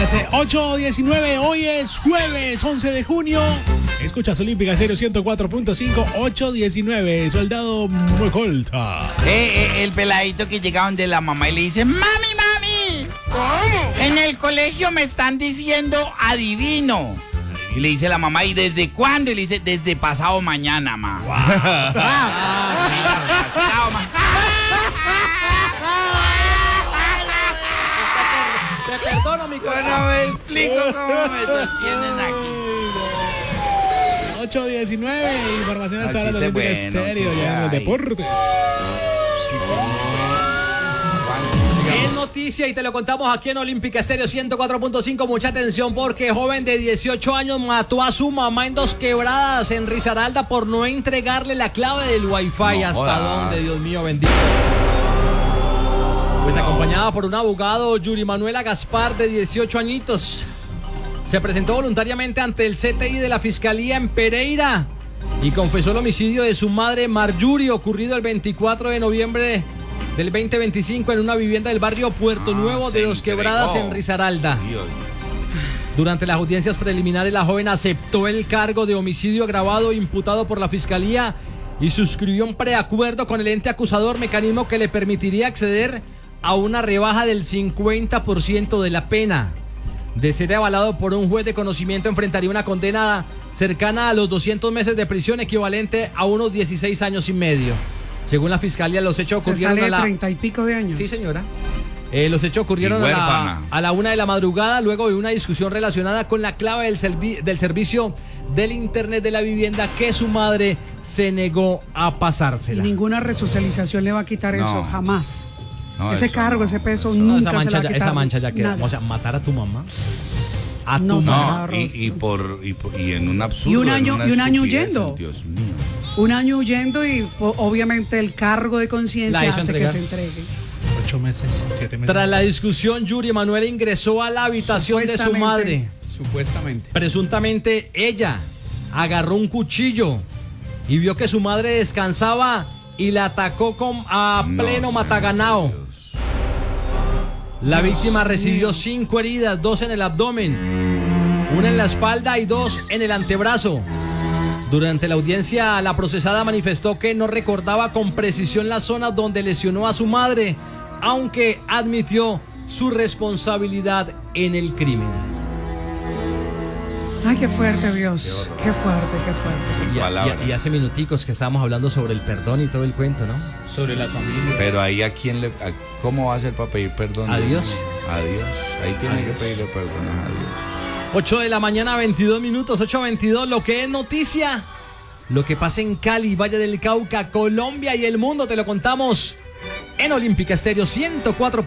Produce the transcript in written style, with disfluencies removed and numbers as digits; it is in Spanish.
Dice 8:19, hoy es jueves 11 de junio. Escuchas Olímpica Estéreo 104.5, 8:19, Soldado Mocolta. El peladito que llega donde la mamá y le dice, mami. ¿Cómo? En el colegio me están diciendo adivino. Y le dice la mamá, ¿y desde cuándo? Y le dice, desde pasado mañana, ma. Wow. Te perdono, mi corazón. No me explico cómo me sostienen aquí. 8:19, información hasta ahora de Olímpica Estéreo, ya en los deportes. Es noticia y te lo contamos aquí en Olímpica Estéreo 104.5. Mucha atención porque joven de 18 años mató a su mamá en 2 quebradas en Risaralda por no entregarle la clave del Wi-Fi. ¿Hasta dónde, Dios mío bendito? Pues acompañada por un abogado, Yuri Manuela Gaspar, de 18 añitos, se presentó voluntariamente ante el CTI de la Fiscalía en Pereira y confesó el homicidio de su madre Marjorie, ocurrido el 24 de noviembre del 2025 en una vivienda del barrio Puerto Nuevo de 2 quebradas en Risaralda. Durante las audiencias preliminares, la joven aceptó el cargo de homicidio agravado imputado por la Fiscalía y suscribió un preacuerdo con el ente acusador, mecanismo que le permitiría acceder a una rebaja del 50% de la pena. De ser avalado por un juez de conocimiento, enfrentaría una condena cercana a los 200 meses de prisión, equivalente a unos 16 años y medio. Según la Fiscalía, los hechos ocurrieron a la... 30 y pico de años. Sí, señora. Los hechos ocurrieron a la 1 de la madrugada, luego de una discusión relacionada con la clave del servicio del internet de la vivienda, que su madre se negó a pasársela. Y ninguna resocialización le va a quitar eso, jamás. No, ese cargo, ese peso, nunca esa mancha, se la va a quitar. Esa mancha ya queda. Nada. O sea, matar a tu mamá. Y en un absurdo. Y un año huyendo. Dios mío. Un año huyendo y obviamente el cargo de conciencia hace que se entregue. 8 meses, 7 meses. Tras la discusión, Yuri Manuela ingresó a la habitación de su madre. Supuestamente. Presuntamente ella agarró un cuchillo y vio que su madre descansaba y la atacó a pleno mataganao. La víctima recibió 5 heridas, 2 en el abdomen, 1 en la espalda y 2 en el antebrazo. Durante la audiencia, la procesada manifestó que no recordaba con precisión las zonas donde lesionó a su madre, aunque admitió su responsabilidad en el crimen. Ay, qué fuerte, Dios. Qué fuerte. Y hace minuticos que estábamos hablando sobre el perdón y todo el cuento, ¿no? Sobre la familia. Pero ahí ¿cómo va a ser para pedir perdón? A Dios. A Dios. Ahí tiene que pedirle perdón a Dios. 8 de la mañana, 22 minutos, 8:22, lo que es noticia, lo que pasa en Cali, Valle del Cauca, Colombia y el mundo, te lo contamos en Olímpica Estéreo 104.